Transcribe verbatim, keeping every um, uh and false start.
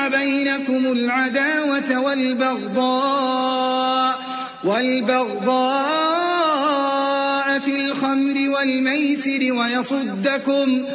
ويوقع بينكم العداوة والبغضاء والبغضاء في الخمر والميسر ويصدكم